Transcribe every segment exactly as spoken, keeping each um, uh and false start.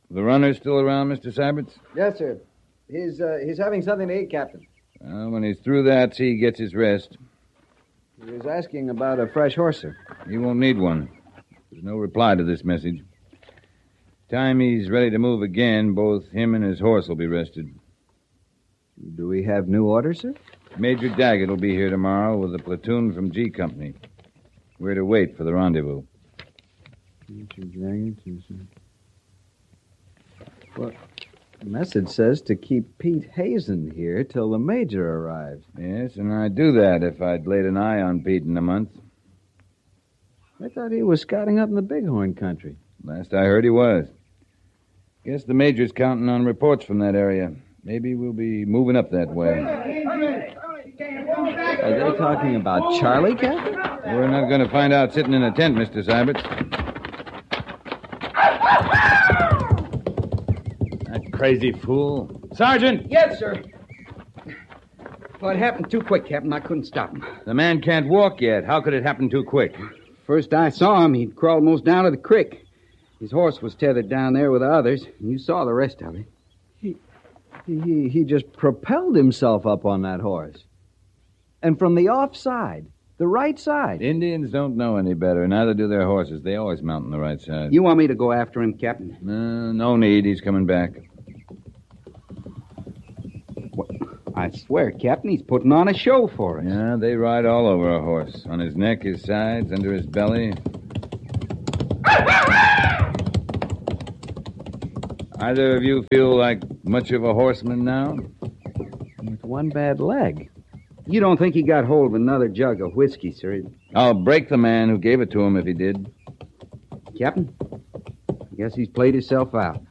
The runner still around, Mister Syberts? Yes, sir. He's uh, he's having something to eat, Captain. Well, when he's through that, he gets his rest. He was asking about a fresh horse, sir. He won't need one. There's no reply to this message. Time he's ready to move again, both him and his horse will be rested. Do we have new orders, sir? Major Daggett will be here tomorrow with a platoon from G Company. We're to wait for the rendezvous. Major Daggett is... Well, the message says to keep Pete Hazen here till the Major arrives. Yes, and I'd do that if I'd laid an eye on Pete in a month. I thought he was scouting up in the Bighorn country. Last I heard he was. Guess the Major's counting on reports from that area. Maybe we'll be moving up that way. Are they talking about Charlie, Captain? We're not going to find out sitting in a tent, Mister Syberts. That crazy fool. Sergeant! Yes, sir. Well, it happened too quick, Captain. I couldn't stop him. The man can't walk yet. How could it happen too quick? First I saw him, he'd crawled most down to the creek. His horse was tethered down there with the others, and you saw the rest of it. He, he, he just propelled himself up on that horse. And from the offside, the right side. Indians don't know any better. Neither do their horses. They always mount on the right side. You want me to go after him, Captain? No, no need. He's coming back. What? I swear, Captain, he's putting on a show for us. Yeah, they ride all over a horse. On his neck, his sides, under his belly. Either of you feel like much of a horseman now? With one bad leg. You don't think he got hold of another jug of whiskey, sir? I'll break the man who gave it to him if he did. Captain, I guess he's played himself out.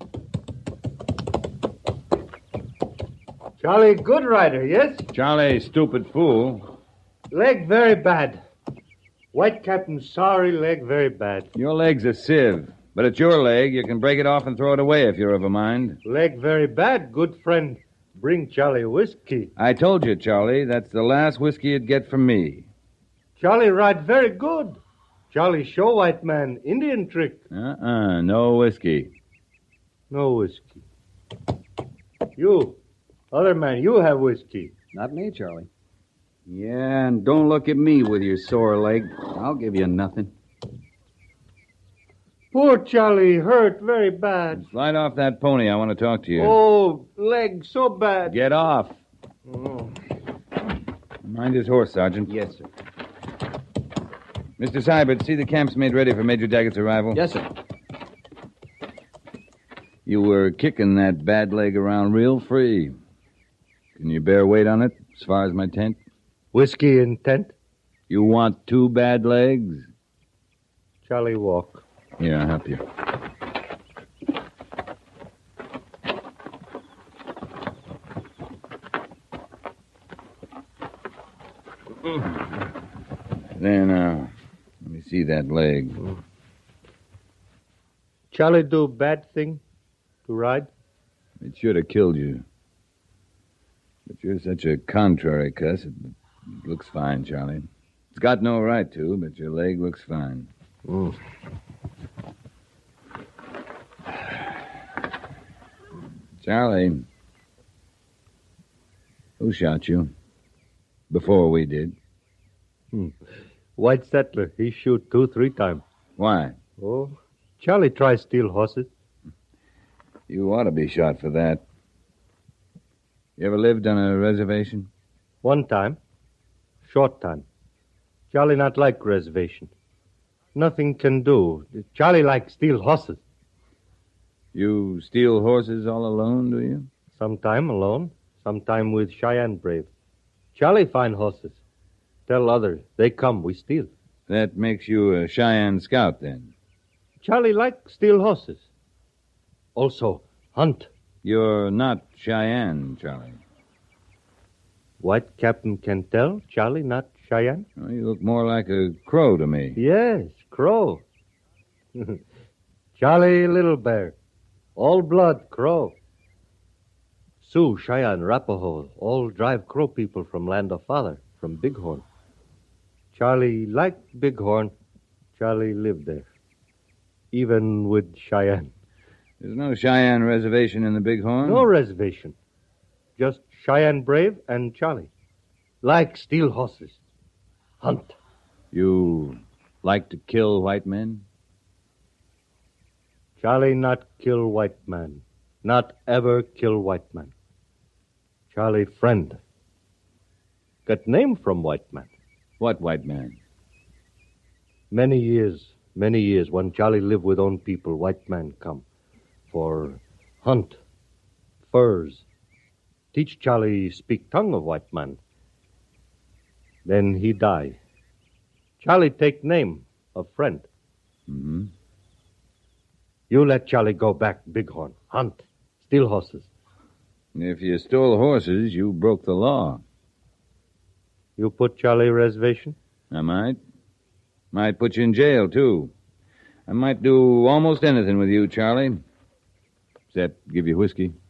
Charlie, good rider, yes? Charlie, stupid fool. Leg very bad. White Captain, sorry, leg very bad. Your leg's a sieve, but it's your leg. You can break it off and throw it away if you're of a mind. Leg very bad, good friend. Bring Charlie whiskey. I told you, Charlie, that's the last whiskey you'd get from me. Charlie ride very good. Charlie show white man Indian trick. Uh-uh, no whiskey. No whiskey. You, other man, you have whiskey. Not me, Charlie. Yeah, and don't look at me with your sore leg. I'll give you nothing. Poor Charlie, hurt very bad. Slide off that pony. I want to talk to you. Oh, leg so bad. Get off. Oh. Mind his horse, Sergeant. Yes, sir. Mister Syberts, see the camp's made ready for Major Daggett's arrival? Yes, sir. You were kicking that bad leg around real free. Can you bear weight on it as far as my tent? Whiskey in tent? You want two bad legs? Charlie walk. Here, I'll help you. There now. Let me see that leg. Charlie do bad thing to ride? It should have killed you. But you're such a contrary cuss. It looks fine, Charlie. It's got no right to, but your leg looks fine. Mm. Charlie, who shot you? Before we did. Hmm. White settler, he shoot two, three times. Why? Oh, Charlie try steal horses. You ought to be shot for that. You ever lived on a reservation? One time. Short time. Charlie not like reservation. Nothing can do. Charlie like steal horses. You steal horses all alone, do you? Sometime alone, sometime with Cheyenne brave. Charlie find horses. Tell others, they come, we steal. That makes you a Cheyenne scout, then. Charlie like steal horses. Also, hunt. You're not Cheyenne, Charlie. White Captain can tell Charlie not Cheyenne? Well, you look more like a crow to me. Yes, crow. Charlie Little Bear. All blood, crow. Sioux, Cheyenne, Arapaho, all drive crow people from land of father, from Bighorn. Charlie liked Bighorn. Charlie lived there. Even with Cheyenne. There's no Cheyenne reservation in the Bighorn? No reservation. Just Cheyenne Brave and Charlie. Like steal horses. Hunt. You like to kill white men? Charlie not kill white man. Not ever kill white man. Charlie friend. Got name from white man. What white man? Many years, many years, when Charlie live with own people, white man come. For hunt. Furs. Teach Charlie speak tongue of white man. Then he die. Charlie take name of friend. Mm-hmm. You let Charlie go back, Bighorn. Hunt. Steal horses. If you stole horses, you broke the law. You put Charlie reservation? I might. Might put you in jail, too. I might do almost anything with you, Charlie. Except give you whiskey.